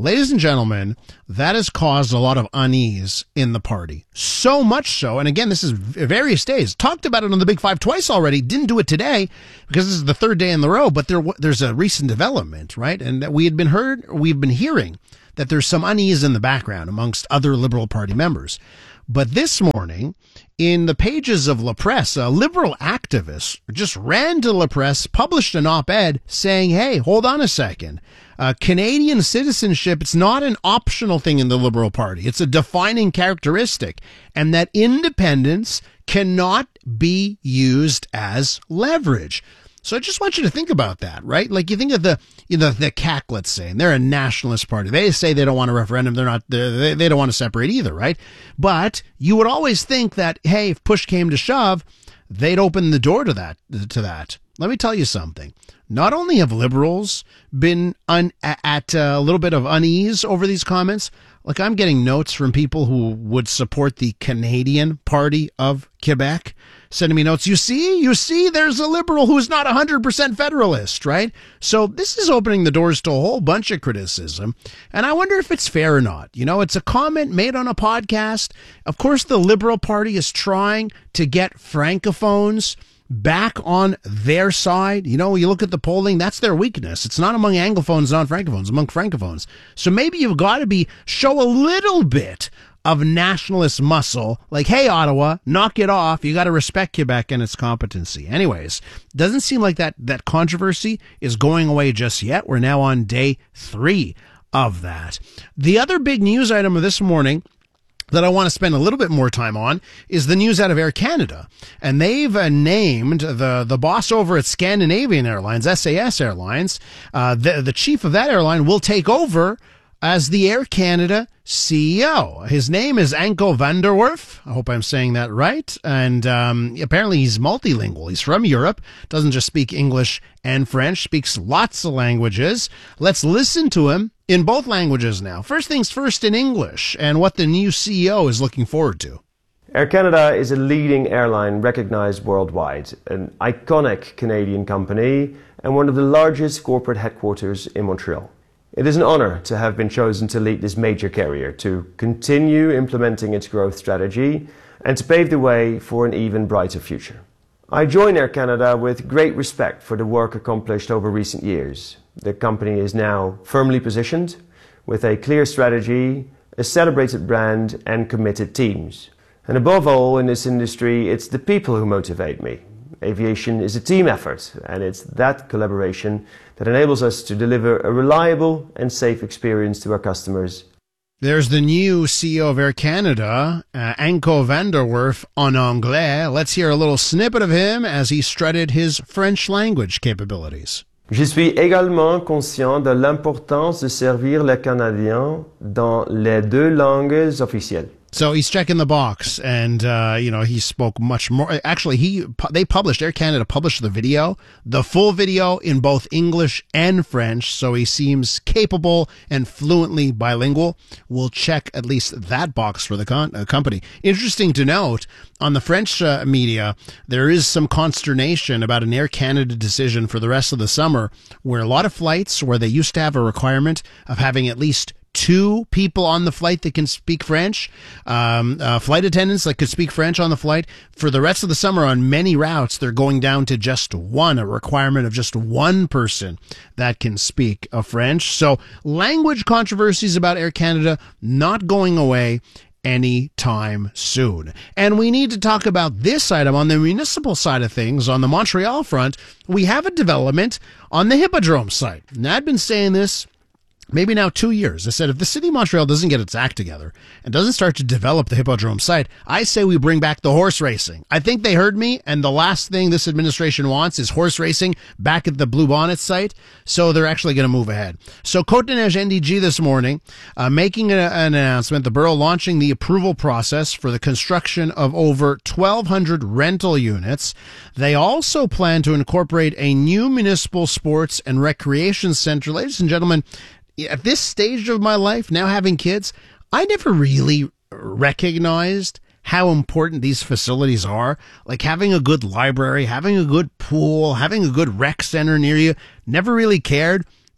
Ladies and gentlemen, that has caused a lot of unease in the party. So much so, and again, this is various days. Talked about it on the Big Five twice already. Didn't do it today because this is the third day in the row, but there there's a recent development, right? And that we had been heard, we've been hearing that there's some unease in the background amongst other Liberal Party members. But this morning, in the pages of La Presse, a Liberal activist just ran to La Presse, published an op-ed saying, hey, hold on a second. Uh, Canadian citizenship, it's not an optional thing in the Liberal Party. It's a defining characteristic. And that independence cannot be used as leverage. So I just want you to think about that, right? Like you think of the, you know, the C A Q, let's say, and they're a nationalist party. They say they don't want a referendum. They're not, they they don't want to separate either, right? But you would always think that, hey, if push came to shove, they'd open the door to that, to that. Let me tell you something. Not only have Liberals been un, at a little bit of unease over these comments, like I'm getting notes from people who would support the Canadian Party of Quebec, sending me notes. You see, you see, there's a Liberal who's not one hundred percent Federalist, right? So this is opening the doors to a whole bunch of criticism. And I wonder if it's fair or not. You know, it's a comment made on a podcast. Of course, the Liberal Party is trying to get Francophones back on their side. You know, you look at the polling, that's their weakness. It's not among Anglophones, not Francophones, among Francophones. So maybe you've got to be, show a little bit of nationalist muscle, like, hey, Ottawa, knock it off. You got to respect Quebec and its competency. Anyways, doesn't seem like that, that controversy is going away just yet. We're now on day three of that. The other big news item of this morning that I want to spend a little bit more time on is the news out of Air Canada. And they've uh, named the, the boss over at Scandinavian Airlines, S A S Airlines. Uh, the, the chief of that airline will take over as the Air Canada C E O. His name is Anko van der Werf. I hope I'm saying that right. And um, apparently he's multilingual. He's from Europe, doesn't just speak English and French, speaks lots of languages. Let's listen to him in both languages now. First things first in English, and what the new C E O is looking forward to. Air Canada is a leading airline recognized worldwide, an iconic Canadian company, and one of the largest corporate headquarters in Montreal. It is an honor to have been chosen to lead this major carrier, to continue implementing its growth strategy, and to pave the way for an even brighter future. I join Air Canada with great respect for the work accomplished over recent years. The company is now firmly positioned, with a clear strategy, a celebrated brand, and committed teams. And above all, in this industry, it's the people who motivate me. Aviation is a team effort, and it's that collaboration that enables us to deliver a reliable and safe experience to our customers. There's the new C E O of Air Canada, uh, Anko van der Werf, en anglais. Let's hear a little snippet of him as he strutted his French language capabilities. Je suis également conscient de l'importance de servir les Canadiens dans les deux langues officielles. So he's checking the box, and uh, you know, he spoke much more. Actually, he they published Air Canada published the video, the full video in both English and French. So he seems capable and fluently bilingual. We'll check at least that box for the con- uh, company. Interesting to note, on the French uh, media, there is some consternation about an Air Canada decision for the rest of the summer, where a lot of flights where they used to have a requirement of having at least two people on the flight that can speak French, um, uh, flight attendants that could speak French on the flight. For the rest of the summer, on many routes, they're going down to just one, a requirement of just one person that can speak uh, French. So language controversies about Air Canada not going away anytime soon. And we need to talk about this item on the municipal side of things. On the Montreal front, we have a development on the Hippodrome site. Now, I've been saying this maybe now two years. I said, if the city of Montreal doesn't get its act together and doesn't start to develop the Hippodrome site, I say we bring back the horse racing. I think they heard me, and the last thing this administration wants is horse racing back at the Blue Bonnet site, so they're actually going to move ahead. So Côte-des-Neiges N D G this morning, uh, making a, an announcement, the borough launching the approval process for the construction of over twelve hundred rental units. They also plan to incorporate a new municipal sports and recreation center. Ladies and gentlemen, at this stage of my life, now having kids, I never really recognized how important these facilities are. Like having a good library, having a good pool, having a good rec center near you, never really cared.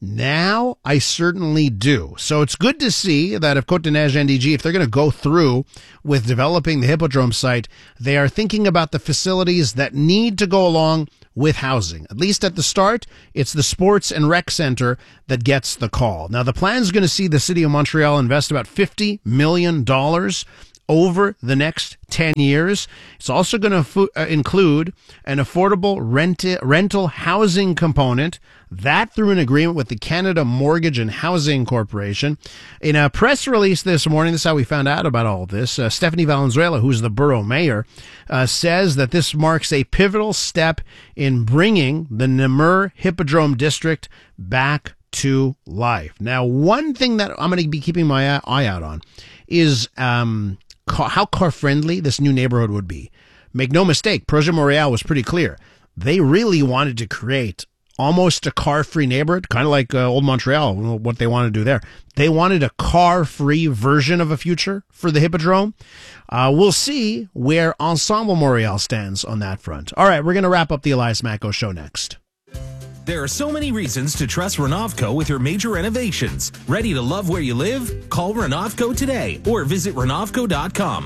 Now I certainly do. So it's good to see that if Côte des Neiges N D G, if they're going to go through with developing the Hippodrome site, they are thinking about the facilities that need to go along with housing. At least at the start, it's the Sports and Rec Center that gets the call. Now, the plan is going to see the City of Montreal invest about fifty million dollars over the next ten years. It's also going to fo- uh, include an affordable rent- rental housing component, that through an agreement with the Canada Mortgage and Housing Corporation. In a press release this morning, this is how we found out about all this, uh, Stephanie Valenzuela, who's the borough mayor, uh, says that this marks a pivotal step in bringing the Namur Hippodrome District back to life. Now, one thing that I'm going to be keeping my eye out on is um, car, how car-friendly this new neighborhood would be. Make no mistake, Projet Montréal was pretty clear. They really wanted to create almost a car-free neighborhood, kind of like uh, Old Montreal, what they want to do there. They wanted a car-free version of a future for the Hippodrome. Uh, we'll see where Ensemble Montréal stands on that front. All right, we're going to wrap up the Elias Macko Show next. There are so many reasons to trust Renovco with your major renovations. Ready to love where you live? Call Renovco today or visit Renovco dot com.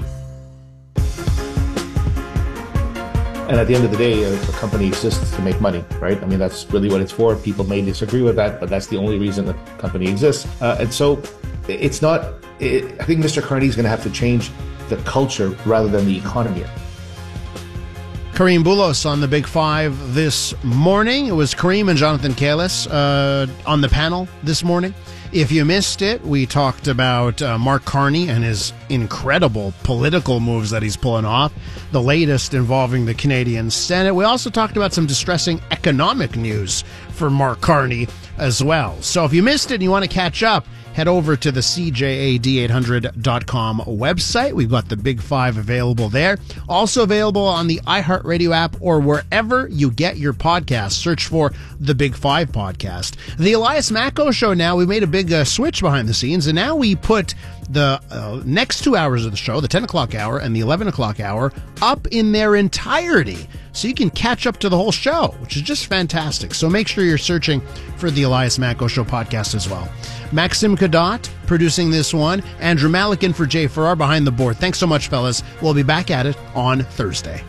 And at the end of the day, a, a company exists to make money, right? I mean, that's really what it's for. People may disagree with that, but that's the only reason the company exists. Uh, and so it's not, it, I think Mister Carney is going to have to change the culture rather than the economy. Kareem Boulos on the Big Five this morning. It was Kareem and Jonathan Kalis uh, on the panel this morning. If you missed it, we talked about uh, Mark Carney and his incredible political moves that he's pulling off, the latest involving the Canadian Senate. We also talked about some distressing economic news for Mark Carney as well. So if you missed it and you want to catch up, head over to the C J A D eight hundred dot com website. We've got the Big Five available there. Also available on the iHeartRadio app or wherever you get your podcasts. Search for the Big Five podcast. The Elias Macko Show now, we made a big uh, switch behind the scenes, and now we put the uh, next two hours of the show, the ten o'clock hour and the eleven o'clock hour, up in their entirety. So you can catch up to the whole show, which is just fantastic. So make sure you're searching for the Elias Macko Show podcast as well. Maxim Kadot producing this one. Andrew Malik in for Jay Farrar behind the board. Thanks so much, fellas. We'll be back at it on Thursday.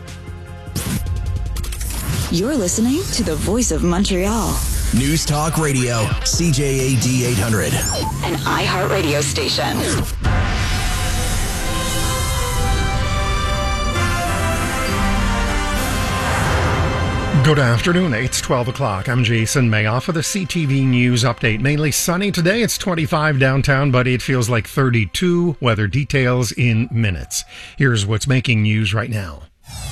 You're listening to the Voice of Montreal. News Talk Radio, C J A D eight hundred. An iHeartRadio station. Good afternoon. It's twelve o'clock. I'm Jason Mayoff with a C T V News update. Mainly sunny today. It's twenty-five downtown, but it feels like thirty-two. Weather details in minutes. Here's what's making news right now.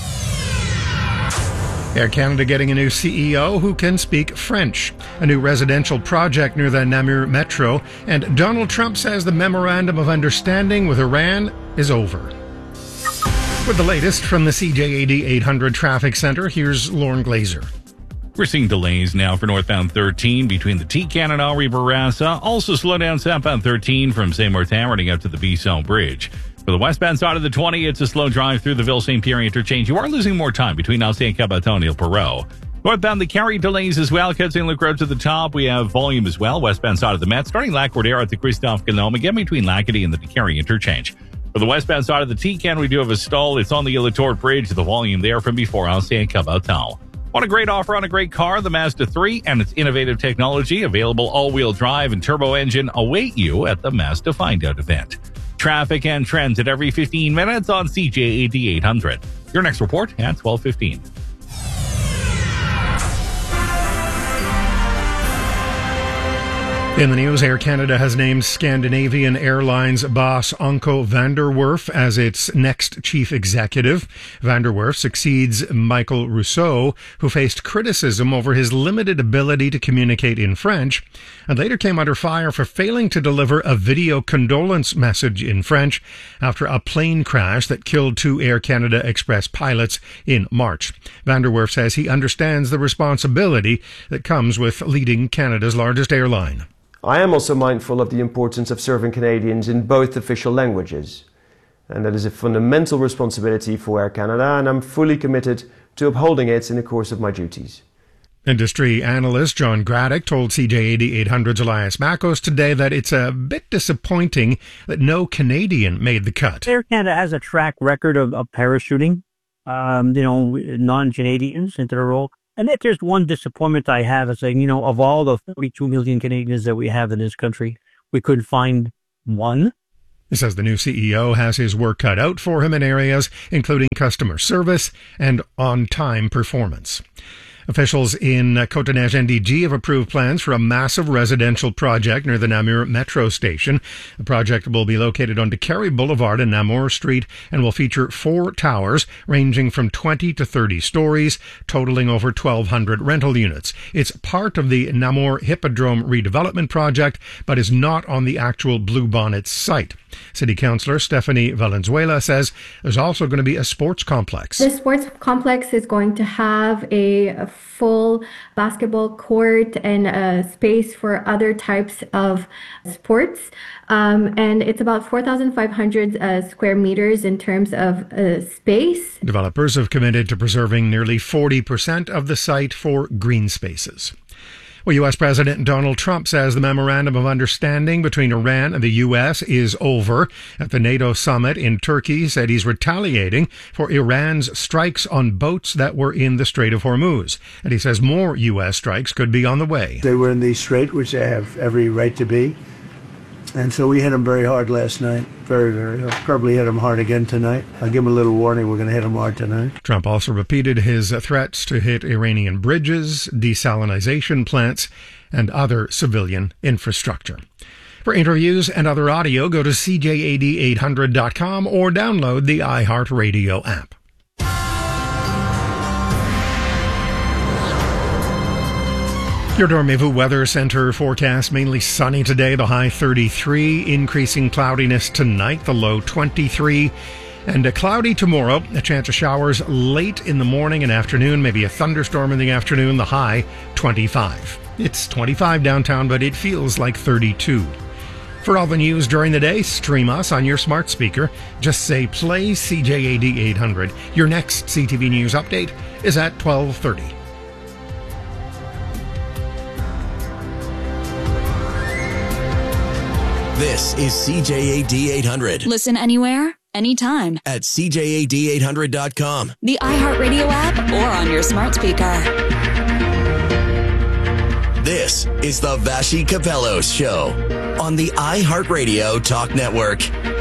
Air Canada getting a new C E O who can speak French. A new residential project near the Namur Metro. And Donald Trump says the memorandum of understanding with Iran is over. With the latest from the C J A D eight hundred Traffic Center, here's Lauren Glazer. We're seeing delays now for northbound thirteen between the T-Can and Henri Bourassa. Also slow down southbound thirteen from Saint-Martin running up to the Bisson Bridge. For the westbound side of the twenty, it's a slow drive through the Ville-Saint Pierre interchange. You are losing more time between Ancien Cabaton and Île-Perrot. Northbound, the Carrie delays as well. Cut Saint Luc Road to the top. We have volume as well. Westbound side of the Met, starting Lac Cordero at the Christophe Colomb, again between Lacadie and the Carrie interchange. For the westbound side of the T-Can, we do have a stall. It's on the Île-Tour Bridge. The volume there from before Ancien Cabaton. Want a great offer on a great car? The Mazda three and its innovative technology, available all-wheel drive and turbo engine, await you at the Mazda Find Out event. Traffic and trends at every fifteen minutes on C J A D eight hundred. Your next report at twelve fifteen. In the news, Air Canada has named Scandinavian Airlines boss Anko van der Werf as its next chief executive. Van der Werf succeeds Michael Rousseau, who faced criticism over his limited ability to communicate in French, and later came under fire for failing to deliver a video condolence message in French after a plane crash that killed two Air Canada Express pilots in March. Van der Werf says he understands the responsibility that comes with leading Canada's largest airline. I am also mindful of the importance of serving Canadians in both official languages. And that is a fundamental responsibility for Air Canada, and I'm fully committed to upholding it in the course of my duties. Industry analyst John Graddick told C J A D eight hundred's Elias Makos today that it's a bit disappointing that no Canadian made the cut. Air Canada has a track record of, of parachuting, um, you know, non-Canadians into the role. And if there's one disappointment I have, is saying, you know, of all the forty-two million Canadians that we have in this country, we couldn't find one. He says the new C E O has his work cut out for him in areas including customer service and on-time performance. Officials in Côte-des-Neiges N D G have approved plans for a massive residential project near the Namur Metro Station. The project will be located on Décarie Boulevard and Namur Street and will feature four towers ranging from twenty to thirty stories, totaling over twelve hundred rental units. It's part of the Namur Hippodrome redevelopment project, but is not on the actual Bluebonnet site. City Councillor Stephanie Valenzuela says there's also going to be a sports complex. The sports complex is going to have a, a full basketball court and a space for other types of sports. Um, and it's about four thousand five hundred uh, square meters in terms of uh, space. Developers have committed to preserving nearly forty percent of the site for green spaces. Well, U S President Donald Trump says the memorandum of understanding between Iran and the U S is over. At the NATO summit in Turkey, he said he's retaliating for Iran's strikes on boats that were in the Strait of Hormuz. And he says more U S strikes could be on the way. They were in the strait, which they have every right to be. And so we hit them very hard last night. Very, very hard. Probably hit them hard again tonight. I'll give them a little warning. We're going to hit them hard tonight. Trump also repeated his threats to hit Iranian bridges, desalination plants, and other civilian infrastructure. For interviews and other audio, go to C J A D eight hundred dot com or download the iHeartRadio app. Your Dormez-vous Weather Center forecast, mainly sunny today, the high thirty-three, increasing cloudiness tonight, the low twenty-three, and a cloudy tomorrow, a chance of showers late in the morning and afternoon, maybe a thunderstorm in the afternoon, the high twenty-five. It's twenty-five downtown, but it feels like thirty-two. For all the news during the day, stream us on your smart speaker. Just say play C J A D eight hundred. Your next C T V News update is at twelve thirty. This is C J A D eight hundred. Listen anywhere, anytime. At C J A D eight hundred dot com. The iHeartRadio app or on your smart speaker. This is the Vashi Capellos Show on the iHeartRadio Talk Network.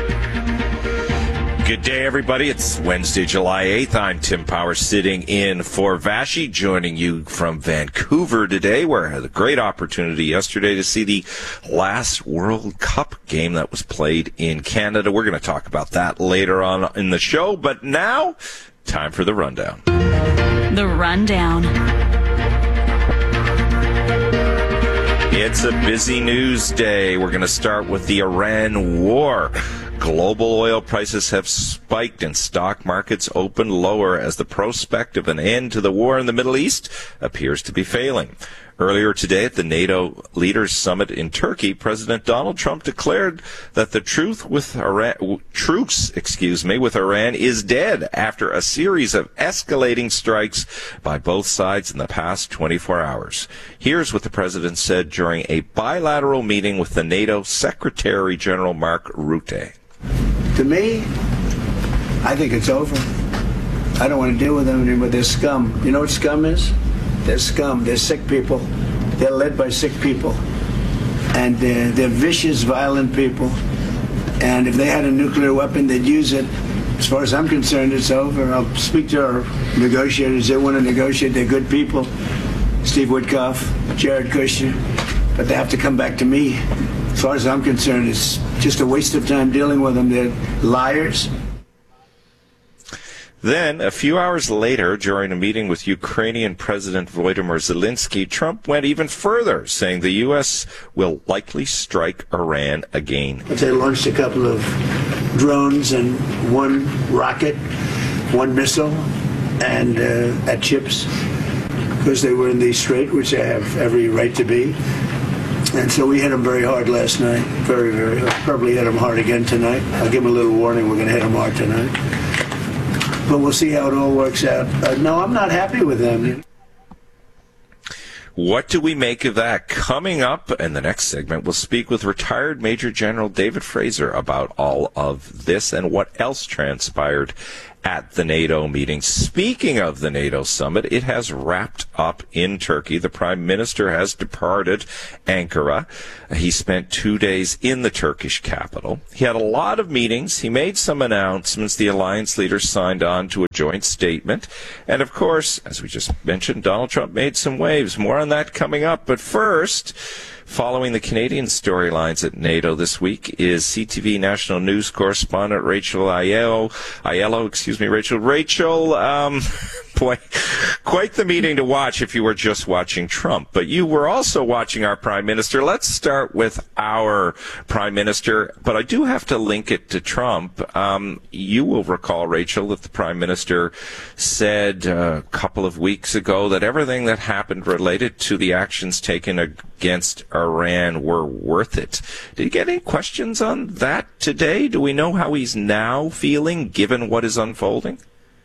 Good day, everybody. It's Wednesday, July eighth. I'm Tim Powers sitting in for Vashi, joining you from Vancouver today, where I had a great opportunity yesterday to see the last World Cup game that was played in Canada. We're going to talk about that later on in the show, but now, time for the rundown. The rundown. It's a busy news day. We're going to start with the Iran war. Global oil prices have spiked and stock markets opened lower as the prospect of an end to the war in the Middle East appears to be failing. Earlier today at the NATO Leaders Summit in Turkey, President Donald Trump declared that the truth with Iran, truce, excuse me, with Iran is dead after a series of escalating strikes by both sides in the past twenty-four hours. Here's what the president said during a bilateral meeting with the NATO Secretary General Mark Rutte. To me, I think it's over. I don't want to deal with them anymore. They're scum. You know what scum is? They're scum. They're sick people. They're led by sick people. And they're, they're vicious, violent people. And if they had a nuclear weapon, they'd use it. As far as I'm concerned, it's over. I'll speak to our negotiators. They want to negotiate. They're good people. Steve Witkoff, Jared Kushner. But they have to come back to me. As far as I'm concerned, it's just a waste of time dealing with them. They're liars. Then, a few hours later, during a meeting with Ukrainian President Volodymyr Zelensky, Trump went even further, saying the U S will likely strike Iran again. They launched a couple of drones and one rocket, one missile, and uh, at chips, because they were in the strait, which they have every right to be. And so we hit them very hard last night. Very, very hard. Probably hit them hard again tonight. I'll give them a little warning. We're going to hit them hard tonight. But we'll see how it all works out. Uh, no, I'm not happy with them. What do we make of that? Coming up in the next segment, we'll speak with retired Major General David Fraser about all of this and what else transpired at the NATO meeting. Speaking of the NATO summit, it has wrapped up in Turkey. The Prime Minister has departed Ankara. He spent two days in the Turkish capital. He had a lot of meetings. He made some announcements. The alliance leaders signed on to a joint statement. And of course, as we just mentioned, Donald Trump made some waves. More on that coming up. But first, following the Canadian storylines at NATO this week is C T V national news correspondent Rachel Aiello. Aiello, excuse me, Rachel. Rachel, um, boy, quite the meeting to watch if you were just watching Trump. But you were also watching our Prime Minister. Let's start with our Prime Minister. But I do have to link it to Trump. Um, you will recall, Rachel, that the Prime Minister said uh, a couple of weeks ago that everything that happened related to the actions taken against Iran were worth it. Did you get any questions on that today? Do we know how he's now feeling given what is unfolding?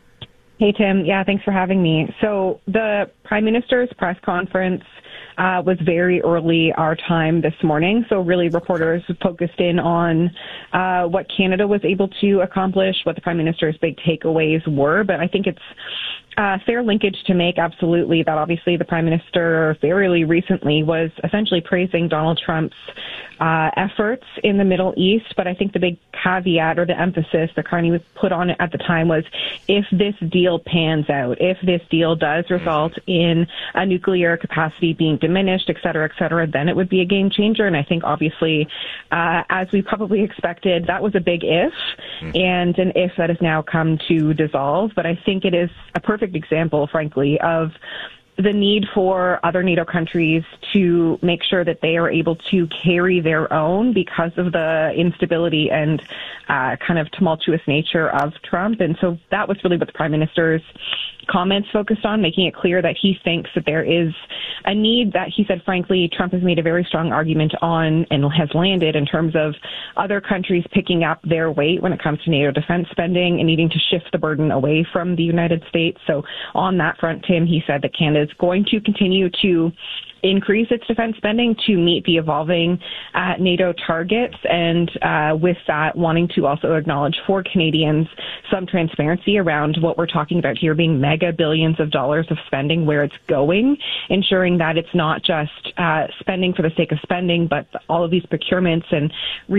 Hey, Tim. Yeah, thanks for having me. So the Prime Minister's press conference uh, was very early our time this morning. So really reporters focused in on uh, what Canada was able to accomplish, what the Prime Minister's big takeaways were. But I think it's Uh, fair linkage to make, absolutely, that obviously the Prime Minister fairly recently was essentially praising Donald Trump's uh, efforts in the Middle East. But I think the big caveat or the emphasis that Carney was put on it at the time was if this deal pans out, if this deal does result in a nuclear capacity being diminished, et cetera, et cetera, then it would be a game changer. And I think obviously, uh, as we probably expected, that was a big if, and an if that has now come to dissolve. But I think it is a perfect example, frankly, of the need for other NATO countries to make sure that they are able to carry their own because of the instability and uh, kind of tumultuous nature of Trump. And so that was really what the Prime Minister's comments focused on, making it clear that he thinks that there is a need that he said, frankly, Trump has made a very strong argument on and has landed in terms of other countries picking up their weight when it comes to NATO defense spending and needing to shift the burden away from the United States. So on that front, Tim, he said that Canada is going to continue to increase its defense spending to meet the evolving uh, NATO targets, and uh, with that, wanting to also acknowledge for Canadians some transparency around what we're talking about here being mega billions of dollars of spending, where it's going, ensuring that it's not just uh, spending for the sake of spending, but all of these procurements and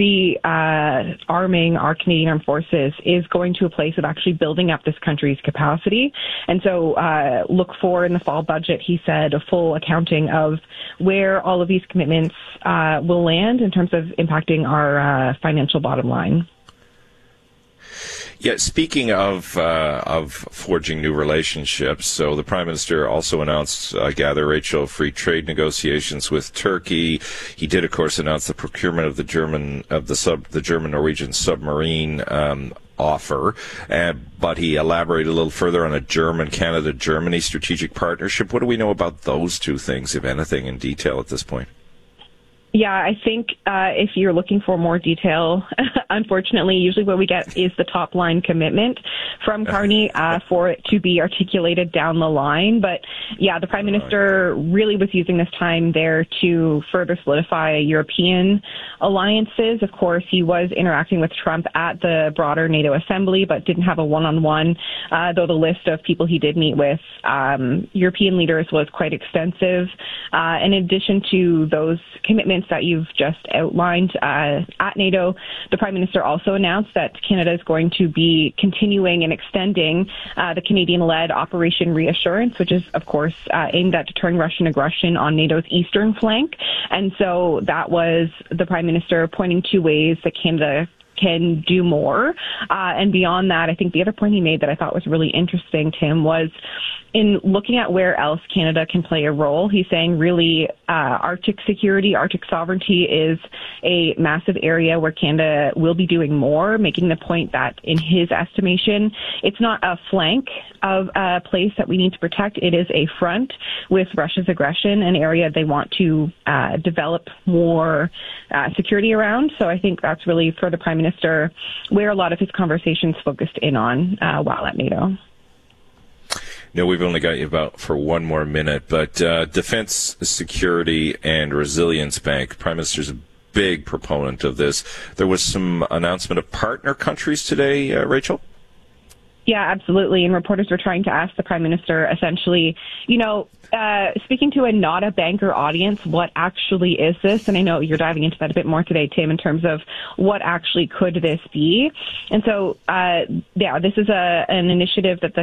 re-arming uh, our Canadian armed forces is going to a place of actually building up this country's capacity. And so uh, look for in the fall budget, he said, a full accounting of where all of these commitments uh, will land in terms of impacting our uh, financial bottom line. Yeah, speaking of uh, of forging new relationships, so the Prime Minister also announced, I gather, Rachel, free trade negotiations with Turkey. He did, of course, announce the procurement of the German of the sub the German Norwegian submarine um, offer, uh, but he elaborated a little further on a German Canada Germany strategic partnership. What do we know about those two things, if anything, in detail at this point? Yeah, I think uh, if you're looking for more detail, unfortunately, usually what we get is the top line commitment from Carney uh, for it to be articulated down the line. But yeah, the Prime Minister really was using this time there to further solidify European alliances. Of course, he was interacting with Trump at the broader NATO assembly, but didn't have a one-on-one, uh, though the list of people he did meet with um, European leaders was quite extensive. Uh, in addition to those commitments that you've just outlined uh, at NATO, the Prime Minister also announced that Canada is going to be continuing and extending uh, the Canadian-led Operation Reassurance, which is, of course, uh, aimed at deterring Russian aggression on NATO's eastern flank. And so that was the Prime Minister pointing to ways that Canada can do more. Uh, and beyond that, I think the other point he made that I thought was really interesting, Tim, was in looking at where else Canada can play a role. He's saying really uh, Arctic security, Arctic sovereignty is a massive area where Canada will be doing more, making the point that in his estimation, it's not a flank of a place that we need to protect. It is a front with Russia's aggression, an area they want to uh, develop more uh, security around. So I think that's really, for the Prime Minister, where a lot of his conversations focused in on uh, while at NATO. know we've only got you about for one more minute, but uh, Defense, Security, and Resilience Bank, Prime Minister's a big proponent of this. There was some announcement of partner countries today, uh, Rachel? Yeah, absolutely. And reporters were trying to ask the Prime Minister, essentially, you know, uh, speaking to a not a banker audience, what actually is this? And I know you're diving into that a bit more today, Tim, in terms of what actually could this be. And so, uh, yeah, this is a an initiative that the